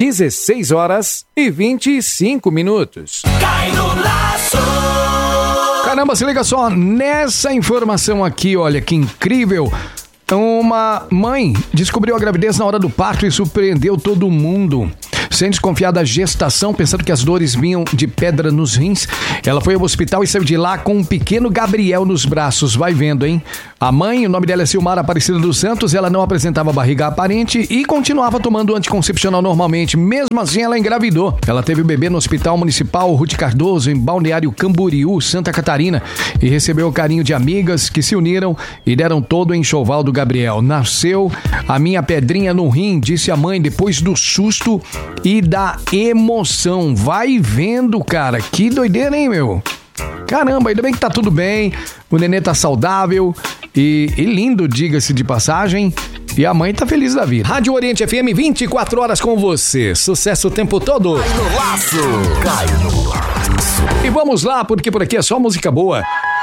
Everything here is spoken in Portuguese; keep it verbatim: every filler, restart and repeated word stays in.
dezesseis horas e vinte e cinco minutos. Cai no laço. Caramba, se liga só nessa informação aqui, olha que incrível. Uma mãe descobriu a gravidez na hora do parto e surpreendeu todo mundo. Sem desconfiar da gestação, pensando que as dores vinham de pedra nos rins, ela foi ao hospital e saiu de lá com um pequeno Gabriel nos braços. Vai vendo, hein? A mãe, o nome dela é Silmara Aparecida dos Santos, ela não apresentava barriga aparente e continuava tomando anticoncepcional normalmente. Mesmo assim, ela engravidou. Ela teve o bebê no Hospital Municipal Ruth Cardoso, em Balneário Camboriú, Santa Catarina, e recebeu o carinho de amigas que se uniram e deram todo o enxoval do Gabriel. Nasceu a minha pedrinha no rim, disse a mãe depois do susto e da emoção. Vai vendo, cara. Que doideira, hein, meu? Caramba, ainda bem que tá tudo bem. O nenê tá saudável e, e lindo, diga-se de passagem. E a mãe tá feliz da vida. Rádio Oriente F M, vinte e quatro horas com você. Sucesso o tempo todo. Cai no laço. Cai no laço. E vamos lá, porque por aqui é só música boa.